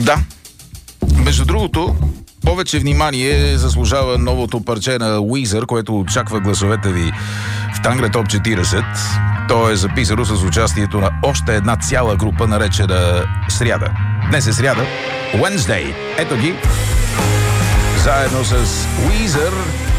Да. Между другото, повече внимание заслужава новото парче на Уизър, което очаква гласовете ви в Тангра Топ 40. То е записано с участието на още една цяла група, наречена Сряда. Днес е сряда. Wednesday. Ето ги. Заедно с Уизър